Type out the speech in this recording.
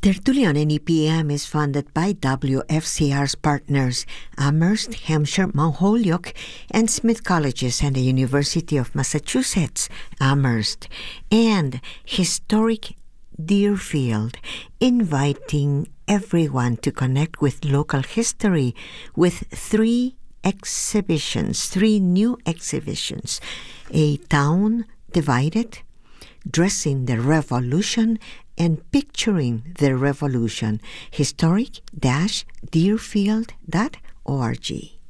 Tertulian NEPM is funded by WFCR's partners, Amherst, Hampshire, Mount Holyoke, and Smith Colleges and the University of Massachusetts, Amherst, and Historic Deerfield, inviting everyone to connect with local history with three new exhibitions: A Town Divided, Dressing the Revolution, and Picturing the Revolution. Historic-Deerfield.org.